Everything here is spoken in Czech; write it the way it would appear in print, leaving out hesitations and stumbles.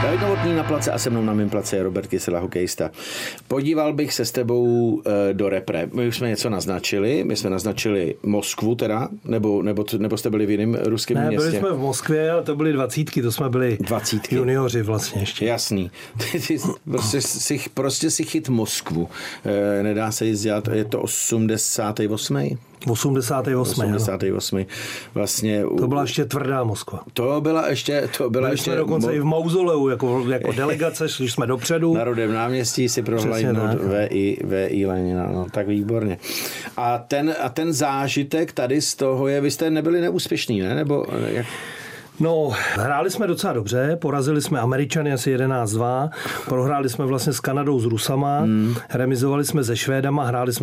David Novotný na place a se mnou na mým place je Robert Kysela, hokejista. Podíval bych se s tebou do repre. My už jsme něco naznačili. My jsme naznačili Moskvu teda, nebo jste byli v jiném ruském městě? Ne, byli jsme v Moskvě, ale to byly 20, to jsme byli 20. junioři vlastně ještě. Jasný. Prostě si chyt Moskvu. Nedá se jíst dělat, je to 88. 88. Vlastně. To byla ještě tvrdá Moskva. Byli jsme dokonce i v mauzoleu, jako delegace, šli jsme dopředu. Na Rudém náměstí si prohlajnout V.I. Lenina, no tak výborně. A ten zážitek tady z toho je, vy jste nebyli neúspěšní, ne? Nebo jak? No, hráli jsme docela dobře, porazili jsme Američany asi 11-2, prohráli jsme vlastně s Kanadou s Rusama, remizovali jsme se Švédama, hráli jsme